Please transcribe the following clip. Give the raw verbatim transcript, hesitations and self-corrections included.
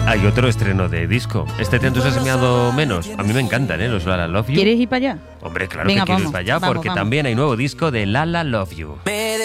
Hay otro estreno de disco. ¿Este te ha entusiasmado menos? A mí me encantan, ¿eh? Los Lala Love You. ¿Quieres ir para allá? Hombre, claro Venga, que quiero ir vamos, para allá vamos, porque vamos. también hay nuevo disco de Lala Love You.